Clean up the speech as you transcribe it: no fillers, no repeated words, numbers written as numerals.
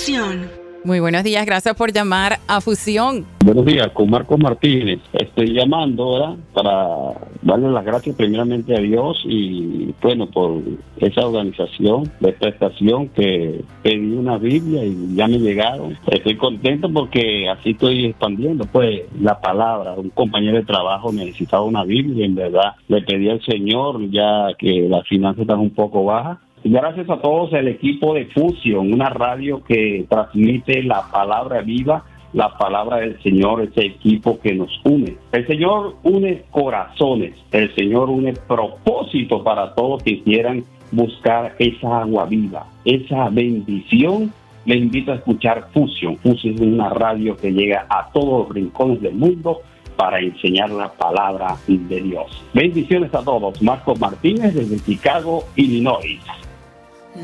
Fusión. Muy buenos días, gracias por llamar a Fusión. Buenos días, con Marcos Martínez. Estoy llamando, ¿verdad?, para darle las gracias primeramente a Dios y, bueno, por esa organización de esta estación que pedí una Biblia y ya me llegaron. Estoy contento porque así estoy expandiendo, pues, la palabra. Un compañero de trabajo necesitaba una Biblia y, en verdad, le pedí al Señor, ya que las finanzas están un poco bajas. Gracias a todos el equipo de Fusión, una radio que transmite la palabra viva, la palabra del Señor, ese equipo que nos une. El Señor une corazones, el Señor une propósito para todos que quieran buscar esa agua viva, esa bendición. Les invito a escuchar Fusión. Fusión es una radio que llega a todos los rincones del mundo para enseñar la palabra de Dios. Bendiciones a todos. Marcos Martínez desde Chicago, Illinois.